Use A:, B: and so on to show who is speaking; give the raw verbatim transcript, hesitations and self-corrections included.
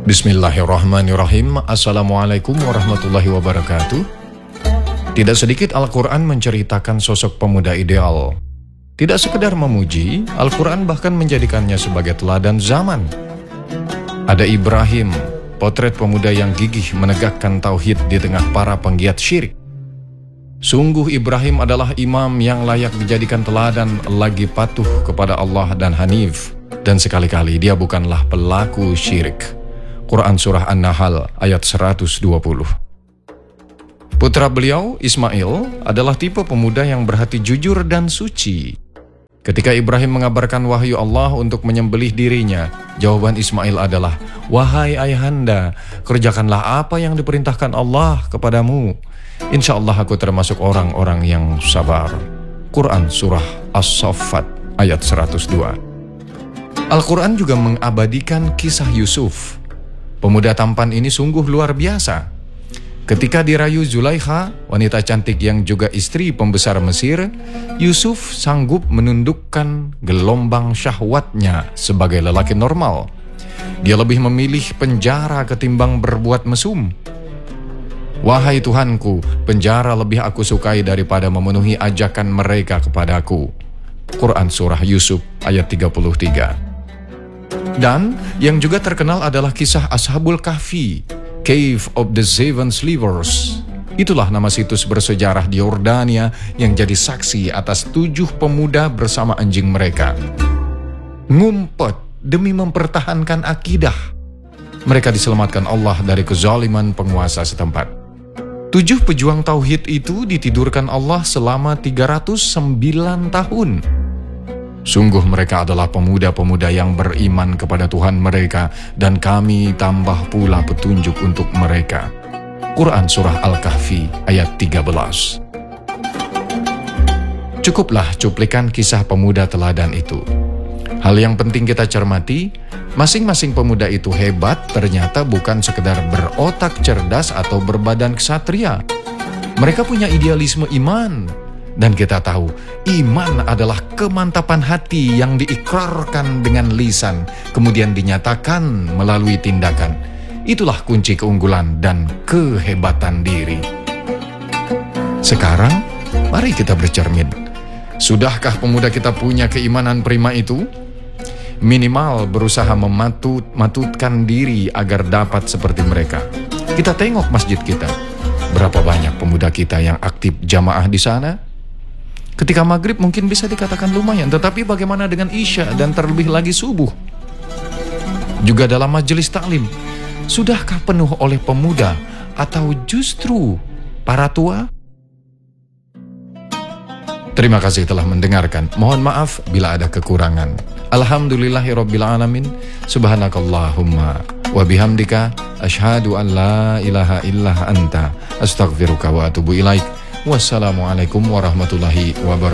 A: Bismillahirrahmanirrahim. Assalamualaikum warahmatullahi wabarakatuh. Tidak sedikit Al-Quran menceritakan sosok pemuda ideal. Tidak sekedar memuji, Al-Quran bahkan menjadikannya sebagai teladan zaman. Ada Ibrahim, potret pemuda yang gigih menegakkan tauhid di tengah para penggiat syirik. Sungguh Ibrahim adalah imam yang layak dijadikan teladan, lagi patuh kepada Allah dan hanif. Dan sekali-kali dia bukanlah pelaku syirik. Quran Surah An-Nahl ayat seratus dua puluh. Putra beliau, Ismail, adalah tipe pemuda yang berhati jujur dan suci. Ketika Ibrahim mengabarkan wahyu Allah untuk menyembelih dirinya, jawaban Ismail adalah, "Wahai ayahanda, kerjakanlah apa yang diperintahkan Allah kepadamu. Insya Allah aku termasuk orang-orang yang sabar." Quran Surah As-Saffat ayat seratus dua. Al-Quran juga mengabadikan kisah Yusuf. Pemuda tampan ini sungguh luar biasa. Ketika dirayu Zulaikha, wanita cantik yang juga istri pembesar Mesir, Yusuf sanggup menundukkan gelombang syahwatnya sebagai lelaki normal. Dia lebih memilih penjara ketimbang berbuat mesum. "Wahai Tuhanku, penjara lebih aku sukai daripada memenuhi ajakan mereka kepadaku." Quran Surah Yusuf ayat tiga puluh tiga. Dan yang juga terkenal adalah kisah Ashabul Kahfi, Cave of the Seven Slivers. Itulah nama situs bersejarah di Yordania yang jadi saksi atas tujuh pemuda bersama anjing mereka. Ngumpet demi mempertahankan akidah. Mereka diselamatkan Allah dari kezaliman penguasa setempat. Tujuh pejuang tauhid itu ditidurkan Allah selama tiga ratus sembilan tahun. Sungguh mereka adalah pemuda-pemuda yang beriman kepada Tuhan mereka, dan kami tambah pula petunjuk untuk mereka. Quran Surah Al-Kahfi ayat tiga belas. Cukuplah cuplikan kisah pemuda teladan itu. Hal yang penting kita cermati, masing-masing pemuda itu hebat ternyata bukan sekedar berotak cerdas atau berbadan ksatria. Mereka punya idealisme iman. Dan kita tahu, iman adalah kemantapan hati yang diikrarkan dengan lisan, kemudian dinyatakan melalui tindakan. Itulah kunci keunggulan dan kehebatan diri. Sekarang, mari kita bercermin. Sudahkah pemuda kita punya keimanan prima itu? Minimal berusaha mematut-matutkan diri agar dapat seperti mereka. Kita tengok masjid kita. Berapa banyak pemuda kita yang aktif jamaah di sana? Ketika maghrib mungkin bisa dikatakan lumayan, tetapi bagaimana dengan isya dan terlebih lagi subuh? Juga dalam majelis taklim, sudahkah penuh oleh pemuda atau justru para tua? Terima kasih telah mendengarkan. Mohon maaf bila ada kekurangan. Alhamdulillahirrabbilalamin. Subhanakallahumma wa bihamdika asyhadu an la ilaha illa anta astaghfiruka wa atubu ilaik. Wassalamualaikum warahmatullahi wabarakatuh.